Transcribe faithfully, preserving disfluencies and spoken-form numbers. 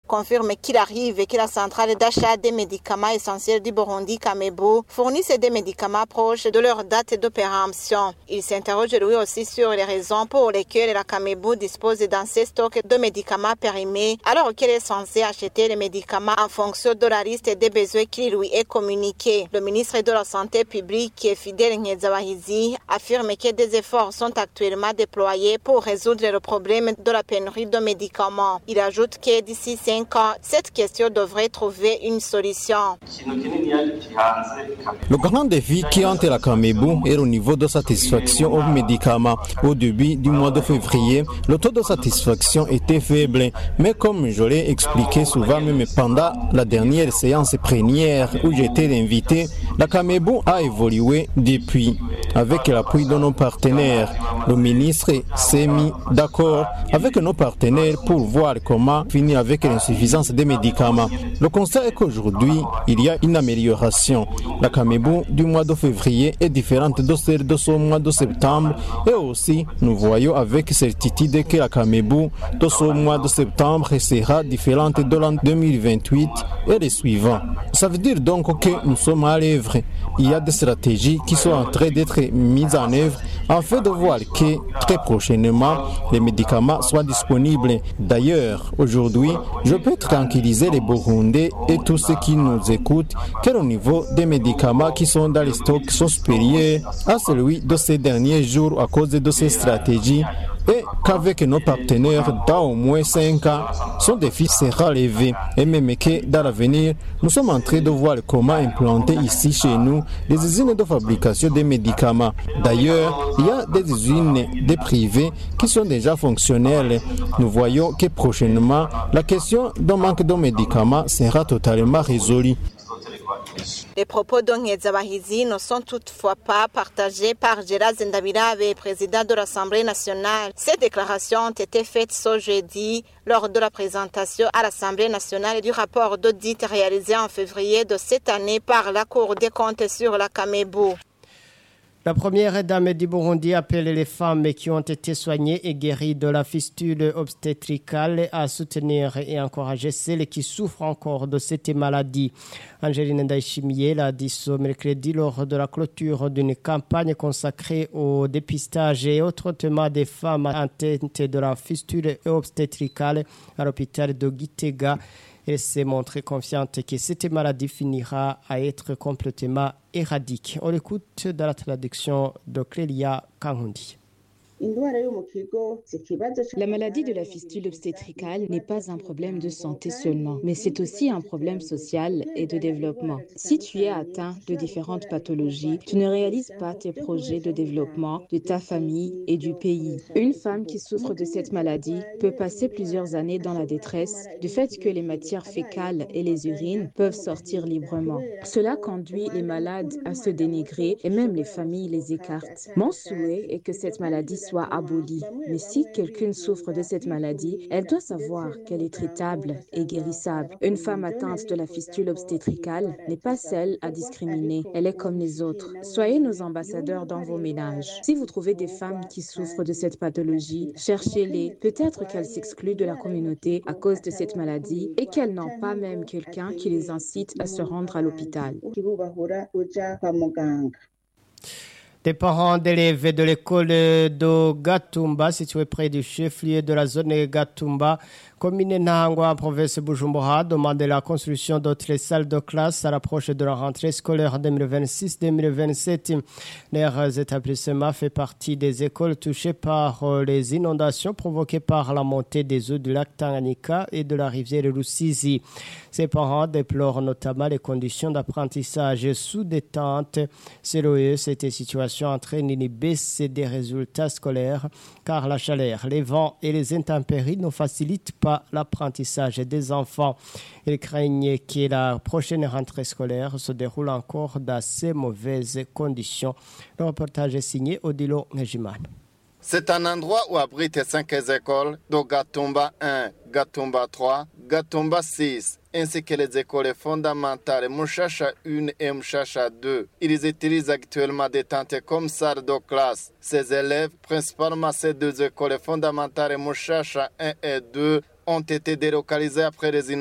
confirme qu'il arrive que la centrale d'achat des médicaments essentiels du Burundi, Kamebu, fournisse des médicaments proches de leur date d'opération. Il s'interroge lui aussi sur les raisons pour lesquelles la Kamebu dispose dans ses stocks de médicaments périmés alors qu'elle est censée acheter les médicaments en fonction de la liste des besoins qui lui est communiquée. Le ministre de la Santé publique, Fidèle Nkezabahizi, affirme que des efforts sont actuellement déployés pour résoudre le problème de la pénurie de médicaments. Il ajoute que d'ici cinq ans, cette question devrait trouver une solution. Le grand défi qui hante la Kamebu est au niveau de satisfaction aux médicaments. Au début du mois de février, le taux de satisfaction était faible, mais comme je l'ai expliqué souvent, même pendant la dernière séance plénière où j'étais invité, la Kamebu a évolué depuis. Avec l'appui de nos partenaires, le ministre s'est mis d'accord avec nos partenaires pour voir comment finir avec l'insuffisance des médicaments. Le constat est qu'aujourd'hui, il y a une amélioration. La Kamebu du mois de février est différente de celle de ce mois de septembre et aussi nous voyons avec certitude que la Kamebu de ce mois de septembre sera différente de l'an deux mille vingt-huit et les suivants. Ça veut dire donc que nous sommes à l'œuvre. Il y a des stratégies qui sont en train d'être mises en œuvre afin de voir que très prochainement les médicaments soient disponibles. D'ailleurs, aujourd'hui, je peux tranquilliser les Burundais et tous ceux qui nous écoutent que le niveau des médicaments qui sont dans les stocks sont supérieurs à celui de ces derniers jours à cause de ces stratégies et qu'avec nos partenaires dans au moins cinq ans, son défi sera levé. Et même que dans l'avenir, nous sommes en train de voir comment implanter ici chez nous des usines de fabrication des médicaments. D'ailleurs, il y a des usines des privés qui sont déjà fonctionnelles. Nous voyons que prochainement, la question d'un manque de médicaments sera totalement résolue. Les propos de Nkezabahizi ne sont toutefois pas partagés par Gérard Zendabirabe, président de l'Assemblée nationale. Ces déclarations ont été faites ce jeudi lors de la présentation à l'Assemblée nationale du rapport d'audit réalisé en février de cette année par la Cour des comptes sur la Kamebu. La première dame du Burundi appelle les femmes qui ont été soignées et guéries de la fistule obstétricale à soutenir et encourager celles qui souffrent encore de cette maladie. Angeline Ndaishimiye l'a dit ce mercredi lors de la clôture d'une campagne consacrée au dépistage et au traitement des femmes atteintes de la fistule obstétricale à l'hôpital de Gitega. Elle s'est montrée confiante que cette maladie finira à être complètement éradiquée. On l'écoute dans la traduction de Clélia Kangundi. La maladie de la fistule obstétricale n'est pas un problème de santé seulement, mais c'est aussi un problème social et de développement. Si tu es atteint de différentes pathologies, tu ne réalises pas tes projets de développement de ta famille et du pays. Une femme qui souffre de cette maladie peut passer plusieurs années dans la détresse du fait que les matières fécales et les urines peuvent sortir librement. Cela conduit les malades à se dénigrer et même les familles les écartent. Mon souhait est que cette maladie soit soit abolie. Mais si quelqu'un souffre de cette maladie, elle doit savoir qu'elle est traitable et guérissable. Une femme atteinte de la fistule obstétricale n'est pas celle à discriminer. Elle est comme les autres. Soyez nos ambassadeurs dans vos ménages. Si vous trouvez des femmes qui souffrent de cette pathologie, cherchez-les. Peut-être qu'elles s'excluent de la communauté à cause de cette maladie et qu'elles n'ont pas même quelqu'un qui les incite à se rendre à l'hôpital. Des parents d'élèves de l'école de Gatumba, située près du chef-lieu de la zone Gatumba, commune Nahangwa, province Bujumbura, demandent la construction d'autres salles de classe à l'approche de la rentrée scolaire deux mille vingt-six deux mille vingt-sept. Leurs établissements font partie des écoles touchées par les inondations provoquées par la montée des eaux du lac Tanganyika et de la rivière Rusizi. Ces parents déplorent notamment les conditions d'apprentissage sous détente. Selon eux, cette situation entraîne une baisse des résultats scolaires car la chaleur, les vents et les intempéries ne facilitent pas l'apprentissage des enfants. Ils craignent que la prochaine rentrée scolaire se déroule encore dans ces mauvaises conditions. Le reportage est signé Odilo Nejiman. C'est un endroit où abrite cinq écoles, dont Gatumba un, Gatumba trois, Gatumba six, ainsi que les écoles fondamentales Mushasha un et Mushasha deux. Ils utilisent actuellement des tentes comme salle de classe. Ces élèves, principalement ces deux écoles fondamentales Mushasha un et deux, ont été délocalisés après les inondations.